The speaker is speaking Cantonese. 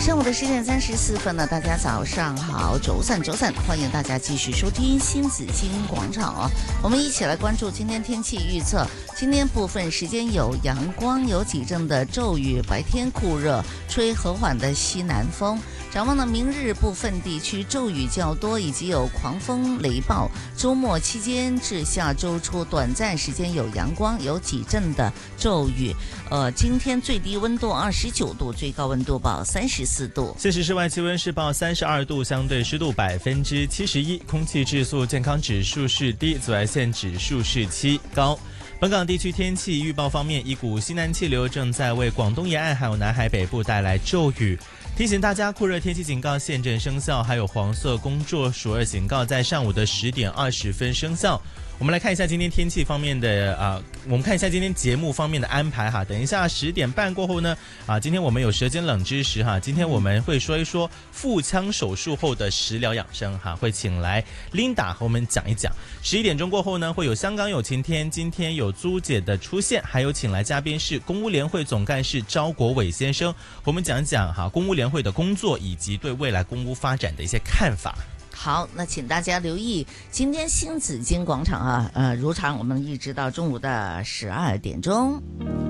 上午的10:34呢，大家早上好，周三，欢迎大家继续收听新紫金广场哦。我们一起来关注今天天气预测。今天部分时间有阳光，有几阵的骤雨，白天酷热，吹和缓的西南风。展望呢，明日部分地区骤雨较多，以及有狂风雷暴。周末期间至下周初，短暂时间有阳光，有几阵的骤雨。今天最低温度29度，最高温度报34度。 现时室外气温是报32度，相对湿度71%，空气质素健康指数是低，紫外线指数是7，高。本港地区天气预报方面，一股西南气流正在为广东沿岸还有南海北部带来骤雨，提醒大家酷热天气警告现正生效，还有黄色工作暑热警告在上午的10点20分生效。我们来看一下今天天气方面的我们看一下今天节目方面的安排哈。等一下10点半过后呢，今天我们有舌尖冷知识哈。今天我们会说一说腹腔手术后的食疗养生哈，会请来 Linda 和我们讲一讲。11点钟过后呢，会有香港有晴天，今天有朱姐的出现，还有请来嘉宾是公屋联会总干事招国伟先生，和我们讲讲哈公屋联会的工作以及对未来公屋发展的一些看法。 好，那请大家留意今天新紫金广场如常我们一直到中午的12点钟。